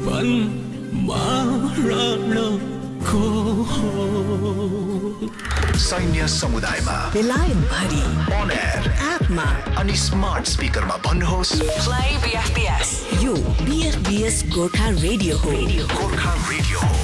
सैन्य समुदायमा बेलायत भरि on air एपमा अनि स्मार्ट स्पिकरमा भन्नुहोस् प्ले बीएफबीएस। यो बीएफबीएस गोर्खा रेडियो हो। गोर्खा रेडियो हो।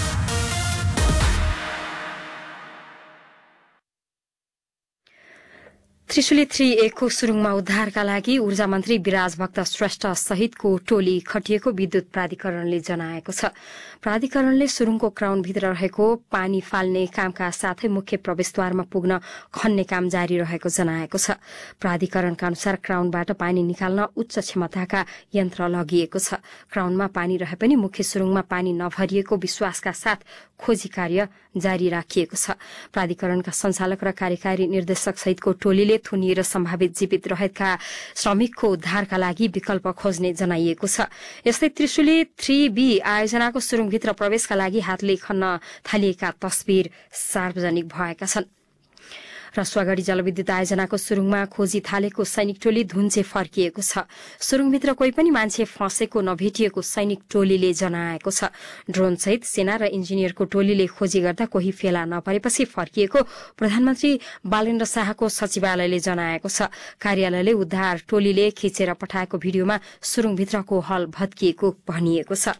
त्रिशुली 3A को सुरुङमा उद्धारका लागि ऊर्जा मन्त्री विराज भक्त श्रेष्ठ सहितको टोली खटिएको विद्युत प्राधिकरणले जनाएको छ। प्राधिकरणले सुरुङको क्राउनभित्र रहेको पानी फाल्ने कामका साथै मुख्य प्रवेशद्वारमा पुग्न खन्ने काम जारी रहेको जनाएको छ। प्राधिकरणका अनुसार क्राउनबाट पानी निकाल्न उच्च क्षमताका यन्त्र लगिएको छ। क्राउनमा पानी रहे पनि मुख्य सुरुङमा पानी नभरिएको विश्वासका साथ खोजी कार्य जारी राखिएको छ। प्राधिकरणका संचालक र कार्यकारी निर्देशक सहितको टोलीले थुनिएर सम्भावित जीवित रहेका श्रमिकको उद्धारका लागि विकल्प खोज्ने जनाइएको छ। यस्तै त्रिशुली 3B आयोजनाको सुरुङभित्र प्रवेशका लागि हातले खन्न थालिएका तस्बिर सार्वजनिक भएका छन्। रसुवागढ़ी जलविद्युत आयोजनाको सुरुङमा खोजी थालेको सैनिक टोली धुन्चे फर्किएको छ। सुरुङभित्र कोही पनि मान्छे फँसेको नभेटिएको सैनिक टोलीले जनाएको छ। ड्रोन सहित सेना र इन्जिनियरको टोलीले खोजी गर्दा कोही फेला नपरेपछि फर्किएको प्रधानमन्त्री बालेन्द्र शाहको सचिवालयले जनाएको छ। कार्यालयले उद्धार टोलीले खिचेर पठाएको भिडियोमा सुरुङभित्रको हल भत्किएको भनिएको छ।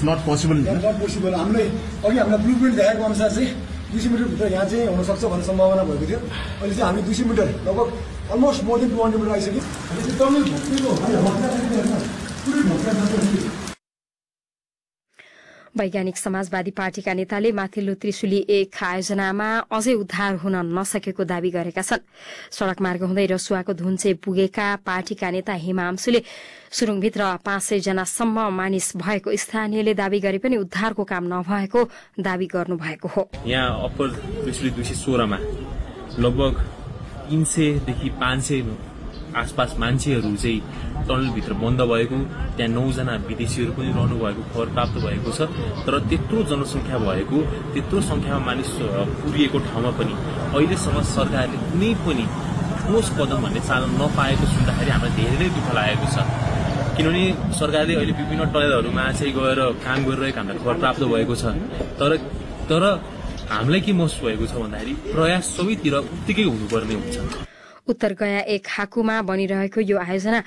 हामीलाई ब्लुप्रिन्ट देखाएको अनुसार चाहिँ 200 मिटर भित्र यहाँ चाहिँ हुन सक्छ भन्ने सम्भावना भएको थियो। अहिले चाहिँ हामी 200 मिटर लगभग अलमोस्ट मोर देन 200 मिटर आइसक्यो। वैज्ञानिक समाजवादी पार्टीका नेताले माथिल्लो त्रिशुली 1 आयोजनामा अझै उद्धार हुन नसकेको दावी गरेका छन्। सड़क मार्ग हुँदै रसुवाको धुन्चे पुगेका पार्टीका नेता हिमांशुले सुरुङभित्र 500 जनासम्म मानिस भएको स्थानीयले दावी गरे पनि उद्धारको काम नभएको दावी गर्नुभएको हो। यहाँ अप्पर त्रिशुली 216 मा लगभग 300 देखि 500 आसपास मान्छेहरू चाहिँ टनलभित्र बन्द भएको, त्यहाँ 9 जना विदेशीहरू पनि रहनु भएको खबर प्राप्त भएको छ। तर त्यत्रो जनसंख्या भएको, त्यत्रो संख्यामा मानिस पुरिएको ठाउँमा पनि अहिलेसम्म सरकारले कुनै पनि ठोस कदम भन्ने चालन नपाएको सुन्दाखेरि हामीलाई धेरै नै दुःख लागेको छ। किनभने सरकारले अहिले विभिन्न टनलहरूमा चाहिँ गएर काम गरिरहेको हामीलाई खबर प्राप्त भएको छ। तर हामीलाई के महसुस भएको छ भन्दाखेरि प्रयास सबैतिर उत्तिकै हुनुपर्ने हुन्छ। उत्तर गया 1 हाकुमा बनिरहेको यो आयोजना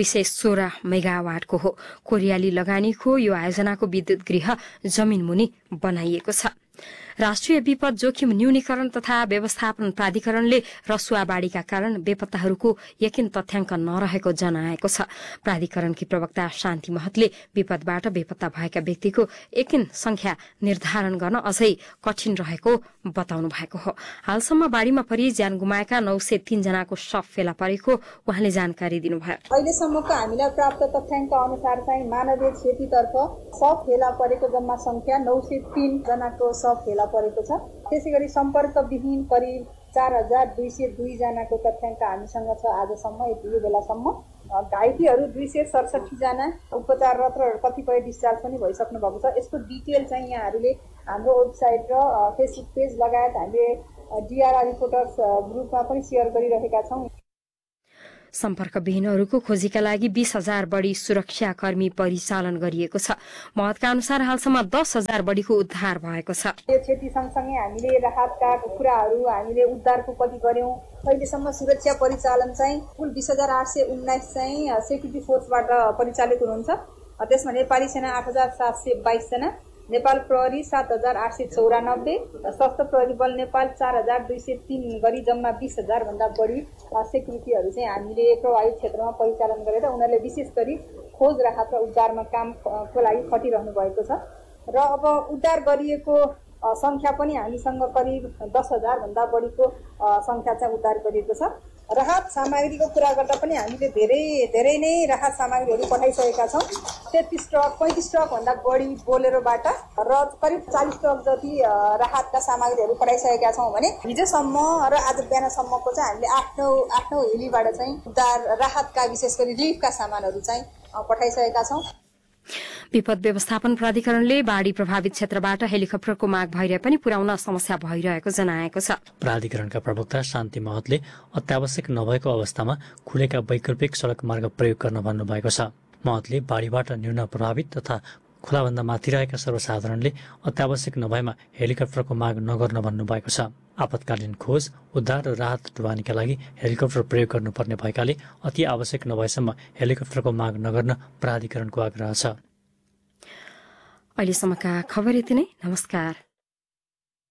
216 मेगावाटको हो। कोरियाली लगानीको यो आयोजनाको विद्युत गृह जमिन मुनि बनाइएको छ। राष्ट्रिय विपद जोखिम न्यूनीकरण तथा व्यवस्थापन प्राधिकरणले रसुवाबाढ़ीका कारण बेपत्ताहरूको यकिन तथ्याङ्क नरहेको जनाएको छ। प्राधिकरणकी प्रवक्ता शान्ति महतले विपदबाट बेपत्ता भएका व्यक्तिको यकिन संख्या निर्धारण गर्न अझै कठिन रहेको बताउनु भएको हो। हालसम्म बाढ़ीमा परि ज्यान गुमाएका 903 जनाको शव फेला परेको उहाँले जानकारी दिनुभयो। अहिलेसम्मको हामीलाई प्राप्त तथ्याङ्क अनुसार चाहिँ मानवीय क्षतितर्फ शव फेला परेको जम्मा संख्या 903 जनाको शव फेला परेको छ। त्यसैगरी सम्पर्कविहीन करिब 4202 जनाको तथ्याङ्क हामीसँग छ आजसम्म, यो बेलासम्म। घाइतेहरू 267 जना उपचाररत र कतिपय डिस्चार्ज पनि भइसक्नु भएको छ। यसको डिटेल चाहिँ यहाँहरूले हाम्रो वेबसाइट र फेसबुक पेज लगायत हामीले डिआरआर रिपोर्टर्स ग्रुपमा पनि शेयर गरिरहेका छौं। सम्पर्कविहीनहरूको खोजीका लागि 20,000 बढ़ी सुरक्षाकर्मी परिचालन गरिएको छ। महतका अनुसार हालसम्म 10,000 बढ़ीको उद्धार भएको छ। यो क्षति सँगसँगै हामीले राहतका कुराहरू हामीले उद्धारको कति गर्यौं। अहिलेसम्म सुरक्षा परिचालन चाहिँ कुल 20,819 चाहिँ सेक्युरिटी फोर्सबाट परिचालित हुनुहुन्छ। त्यसमा नेपाली सेना 8,722 जना, नेपाल प्रहरी 7,894, सशस्त्र प्रहरी बल नेपाल 4,203 गरी जम्मा 20,000 भन्दा बढी सेक्युरिटीहरू चाहिँ हामीले प्रभावित क्षेत्रमा परिचालन गरेर उनीहरूले विशेष गरी खोज राहत र उद्धारमा कामको लागि खटिरहनु भएको छ। र अब उद्धार गरिएको संख्या पनि हामीसँग करिब 10,000 भन्दा बढीको संख्या चाहिँ उद्धार गरिएको छ। राहत सामग्रीको कुरा गर्दा पनि हामीले धेरै नै राहत सामग्रीहरू पठाइसकेका छौं। 35 ट्रक 35 ट्रक भन्दा बढी बोलेरोबाट र करिब 40 ट्रक जति राहतका सामग्रीहरू पठाइसकेका छौं भने हिजोसम्म र आज बिहानसम्मको चाहिँ हामीले 8 हेलीबाट चाहिँ उद्धार राहतका विशेष गरी रिलिफका सामानहरू चाहिँ पठाइसकेका छौं। विपद व्यवस्थापन प्राधिकरणले बाढ़ी प्रभावित क्षेत्रबाट हेलिकप्टरको माग भइरहे पनि पुर्याउन समस्या भइरहेको जनाएको छ। प्राधिकरणका प्रवक्ता शान्ति महतले अत्यावश्यक नभएको अवस्थामा खुलेका वैकल्पिक सड़क मार्ग प्रयोग गर्न भन्नुभएको छ। महतले बाढ़ीबाट न्यून प्रभावित तथा खोलाभन्दा माथि रहेका सर्वसाधारणले अत्यावश्यक नभएमा हेलिकप्टरको माग नगर्न भन्नुभएको छ। आपतकालीन खोज, उद्धार र राहत ढुवानीका लागि हेलिकप्टर प्रयोग गर्नुपर्ने भएकाले अति आवश्यक नभएसम्म हेलिकप्टरको माग नगर्न प्राधिकरणको आग्रह छ। अहिलेसम्मका खबर यति नै। नमस्कार।